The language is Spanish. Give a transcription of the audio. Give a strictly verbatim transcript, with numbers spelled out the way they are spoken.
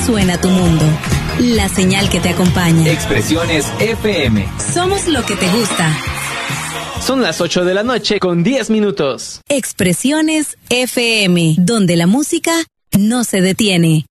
suena tu mundo. La señal que te acompaña. Expresiones F M. Somos lo que te gusta. Son las ocho de la noche con diez minutos. Expresiones F M, donde la música no se detiene.